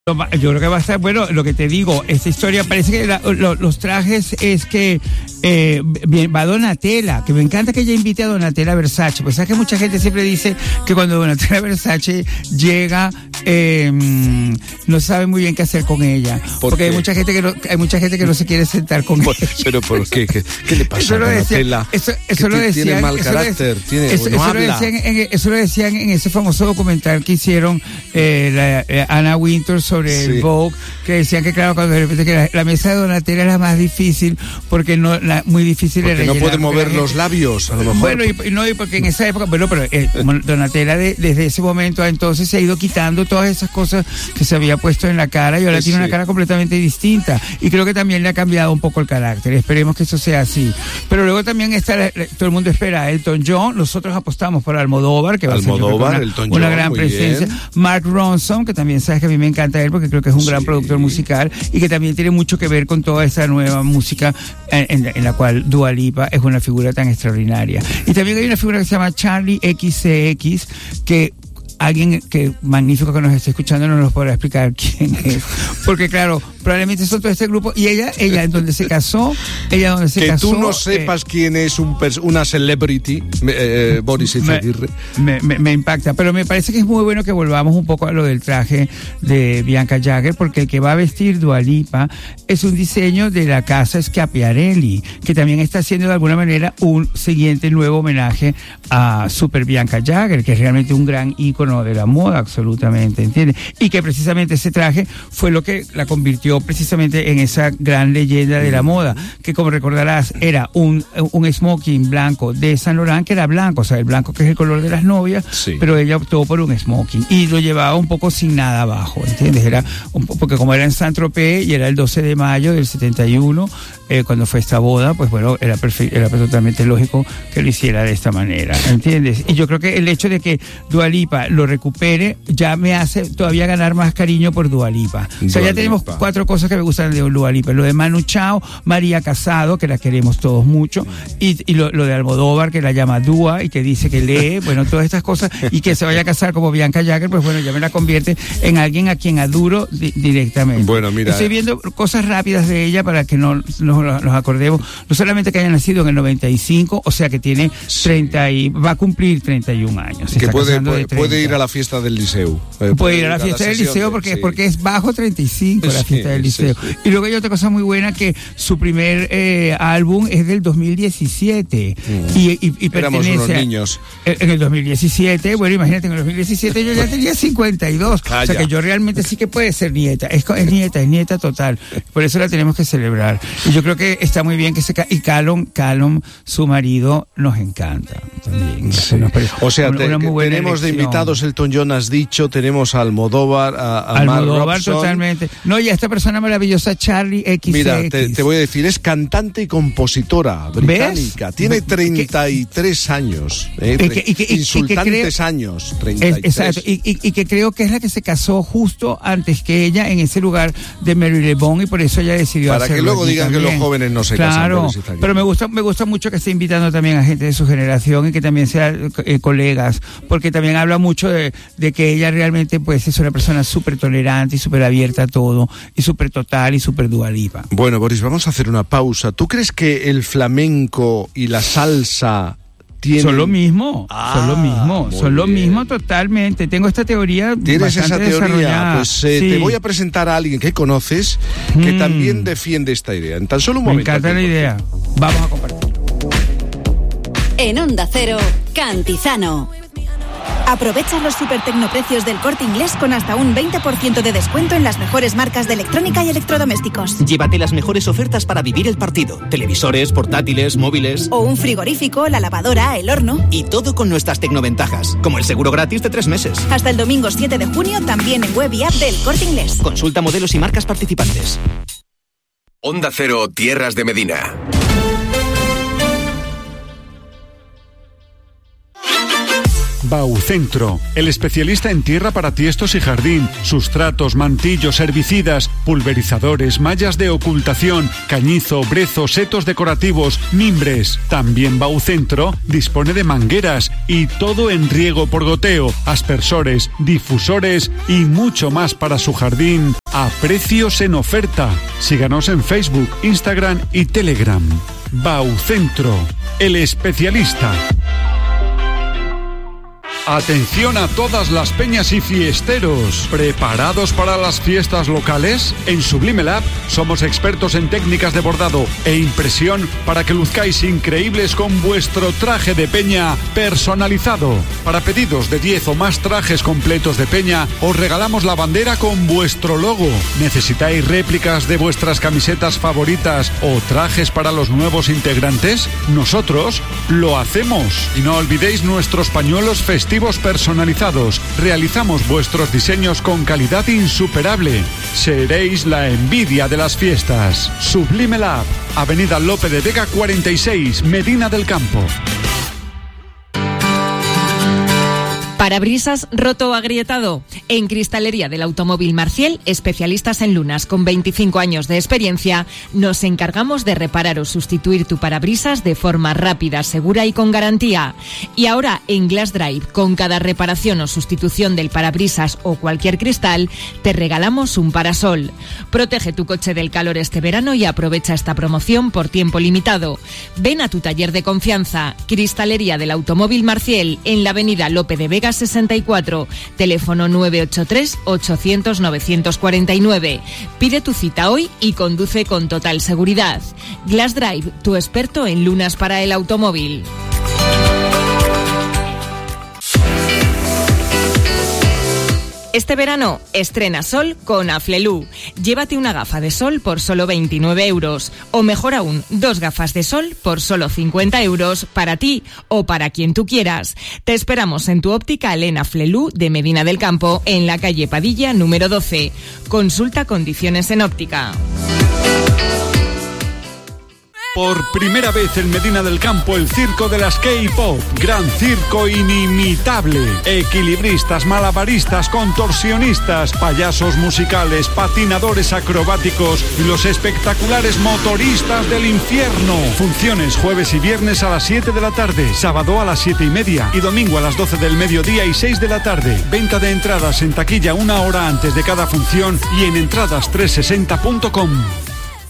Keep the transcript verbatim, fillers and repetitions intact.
Yo creo que va a estar bueno. Lo que te digo, esta historia parece que la, lo, los trajes es que eh, va Donatella, que me encanta que ella invite a Donatella Versace. Pues sabes que mucha gente siempre dice que cuando Donatella Versace llega eh, no sabe muy bien qué hacer con ella, ¿Por porque qué? hay mucha gente que no, hay mucha gente que no se quiere sentar con ¿Por, ella. Pero ¿por qué? ¿Qué, qué le pasa eso a Donatella? Eso, eso lo decían. Tiene mal eso carácter, lo, tiene, eso, no eso, habla. Lo decían en, eso lo decían en ese famoso documental que hicieron eh, la, eh, Anna Wintour sobre sí. el Vogue, que decían que claro, cuando de repente que la, la mesa de Donatella es la más difícil porque no la, muy difícil porque de rellenar. no puede mover gente, los labios, a lo mejor. Bueno, y, y no, y porque en esa época, bueno, pero eh, Donatella de, desde ese momento a entonces se ha ido quitando todas esas cosas que se había puesto en la cara y ahora sí. tiene una cara completamente distinta. Y creo que también le ha cambiado un poco el carácter. Esperemos que eso sea así. Pero luego también está, todo el mundo espera a Elton John. Nosotros apostamos por Almodóvar, que va Almodóvar, a ser Elton una, una John, gran presencia. Bien. Mark Ronson, que también sabes que a mí me encanta él porque creo que es un sí. gran productor musical y que también tiene mucho que ver con toda esa nueva música en, en, en la cual Dua Lipa es una figura tan extraordinaria. Y también hay una figura que se llama Charlie X C X, que alguien que magnífico que nos esté escuchando no nos podrá explicar quién es, porque claro, probablemente son todo este grupo y ella, ella en donde se casó, ella donde se que casó. Que tú no sepas eh, quién es un una celebrity, eh, Boris Izaguirre. Me, me, me impacta, pero me parece que es muy bueno que volvamos un poco a lo del traje de Bianca Jagger, porque el que va a vestir Dua Lipa es un diseño de la casa Schiaparelli, que también está haciendo de alguna manera un siguiente nuevo homenaje a Super Bianca Jagger, que es realmente un gran ícono de la moda, absolutamente, ¿entiendes? Y que precisamente ese traje fue lo que la convirtió precisamente en esa gran leyenda de la moda, que como recordarás era un, un smoking blanco de Saint Laurent, que era blanco, o sea, el blanco que es el color de las novias, sí. pero ella optó por un smoking y lo llevaba un poco sin nada abajo, ¿entiendes? Era un, porque como era en Saint-Tropez y era el doce de mayo del setenta y uno, eh, cuando fue esta boda, pues bueno, era, perfe- era totalmente lógico que lo hiciera de esta manera, ¿entiendes? Y yo creo que el hecho de que Dua Lipa lo recupere ya me hace todavía ganar más cariño por Dua Lipa. O sea, Dua ya tenemos Lipa. cuatro cosas que me gustan de Dua Lipa: lo de Manu Chao, María Casado, que la queremos todos mucho, y, y lo, lo de Almodóvar, que la llama Dua y que dice que lee, bueno, todas estas cosas, y que se vaya a casar como Bianca Jagger, pues bueno, ya me la convierte en alguien a quien adoro di- directamente. Bueno, mira, estoy viendo cosas rápidas de ella para que no nos, nos acordemos, no solamente que haya nacido en el noventa y cinco, o sea que tiene treinta y va a cumplir treinta y un años. Que puede, puede, puede ir a la fiesta del liceo. Eh, puede ir a la fiesta del liceo porque, sí. porque es bajo treinta y cinco la fiesta sí, del liceo. Sí, sí. Y luego hay otra cosa muy buena, que su primer eh, álbum es del dos mil diecisiete. Mm. Y, y, y Éramos unos niños. A, en el dos mil diecisiete, bueno, imagínate, en el dos mil diecisiete yo ya tenía cincuenta y dos. Calla. O sea que yo realmente sí que puede ser nieta. Es, es nieta, es nieta total. Por eso la tenemos que celebrar. Y yo creo que está muy bien que se... Y Callum, Callum, su marido, nos encanta también. Sí. Nos o sea, una, te, una muy buena tenemos elección. de invitados Elton John, has dicho, tenemos a Almodóvar, a, a Almodóvar Mark Robson. Totalmente. No, y a esta persona maravillosa, Charlie X C X. Mira, te, te voy a decir, es cantante y compositora británica. ¿Ves? Tiene treinta y tres ¿Qué? años. Eh, y que, y que, insultantes y que creo, años. treinta y tres. Exacto. Y, y, y que creo que es la que se casó justo antes que ella en ese lugar de Marylebone, y por eso ella decidió Para que luego digan también. que los jóvenes no se claro, casan. Claro, pero me gusta, me gusta mucho que esté invitando también a gente de su generación y que también sean eh, colegas, porque también habla mucho de, de que ella realmente pues es una persona súper tolerante y súper abierta a todo, y súper total y súper Dua Lipa. Bueno, Boris, vamos a hacer una pausa. ¿Tú crees que el flamenco y la salsa tienen... Son lo mismo, ah, son lo mismo, son bien. lo mismo totalmente. Tengo esta teoría. ¿Tienes esa teoría? Pues eh, sí. te voy a presentar a alguien que conoces que mm. también defiende esta idea. En tan solo un momento. Me encanta la idea. Vamos a compartir. En Onda Cero, Cantizano. Aprovecha los super tecnoprecios del Corte Inglés con hasta un veinte por ciento de descuento en las mejores marcas de electrónica y electrodomésticos. Llévate las mejores ofertas para vivir el partido. Televisores, portátiles, móviles... O un frigorífico, la lavadora, el horno... Y todo con nuestras tecnoventajas, como el seguro gratis de tres meses. Hasta el domingo siete de junio, también en web y app del Corte Inglés. Consulta modelos y marcas participantes. Onda Cero, Tierras de Medina. Baucentro, el especialista en tierra para tiestos y jardín, sustratos, mantillos, herbicidas, pulverizadores, mallas de ocultación, cañizo, brezo, setos decorativos, mimbres. También Baucentro dispone de mangueras y todo en riego por goteo, aspersores, difusores y mucho más para su jardín a precios en oferta. Síganos en Facebook, Instagram y Telegram. Baucentro, el especialista. Atención a todas las peñas y fiesteros. ¿Preparados para las fiestas locales? En Sublime Lab somos expertos en técnicas de bordado e impresión para que luzcáis increíbles con vuestro traje de peña personalizado. Para pedidos de diez o más trajes completos de peña, os regalamos la bandera con vuestro logo. ¿Necesitáis réplicas de vuestras camisetas favoritas o trajes para los nuevos integrantes? Nosotros lo hacemos. Y no olvidéis nuestros pañuelos festivos personalizados. Realizamos vuestros diseños con calidad insuperable. Seréis la envidia de las fiestas. Sublime Lab, Avenida Lope de Vega cuarenta y seis, Medina del Campo. ¿Parabrisas roto o agrietado? En Cristalería del Automóvil Marciel, especialistas en lunas con veinticinco años de experiencia, nos encargamos de reparar o sustituir tu parabrisas de forma rápida, segura y con garantía. Y ahora en Glass Drive, con cada reparación o sustitución del parabrisas o cualquier cristal, te regalamos un parasol. Protege tu coche del calor este verano y aprovecha esta promoción por tiempo limitado. Ven a tu taller de confianza, Cristalería del Automóvil Marciel, en la Avenida Lope de Vega sesenta y cuatro, teléfono nueve ocho tres, ochocientos, novecientos cuarenta y nueve. Pide tu cita hoy y conduce con total seguridad. Glass Drive, tu experto en lunas para el automóvil. Este verano estrena sol con Aflelu. Llévate una gafa de sol por solo veintinueve euros. O mejor aún, dos gafas de sol por solo cincuenta euros para ti o para quien tú quieras. Te esperamos en tu óptica Elena Aflelu de Medina del Campo, en la calle Padilla número doce. Consulta condiciones en óptica. Por primera vez en Medina del Campo, el circo de las K-pop. Gran circo inimitable. Equilibristas, malabaristas, contorsionistas, payasos musicales, patinadores acrobáticos y los espectaculares motoristas del infierno. Funciones jueves y viernes a las siete de la tarde, sábado a las siete y media y domingo a las doce del mediodía y seis de la tarde. Venta de entradas en taquilla una hora antes de cada función y en entradas trescientos sesenta punto com.